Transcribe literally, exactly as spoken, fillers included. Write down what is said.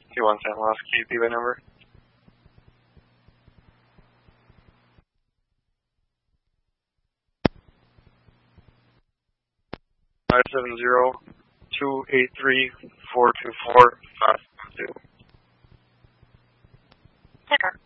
Two one San Lost Key P Y number. Five seven zero two eight three four two four five two. Ticker.